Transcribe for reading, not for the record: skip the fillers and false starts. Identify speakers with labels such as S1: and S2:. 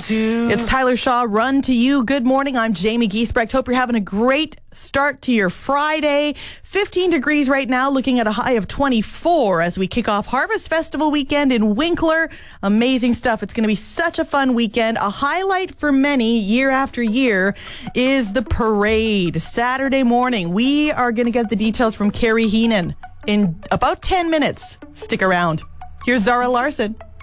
S1: It's Tyler Shaw, Run to You. Good morning. I'm Jamie Giesbrecht. Hope you're having a great start to your Friday. 15 degrees right now, looking at a high of 24 as we kick off Harvest Festival weekend in Winkler. Amazing stuff. It's going to be such a fun weekend. A highlight for many year after year is the parade. Saturday morning, we are going to get the details from Carrie Heenan in about 10 minutes. Stick around. Here's Zara Larson.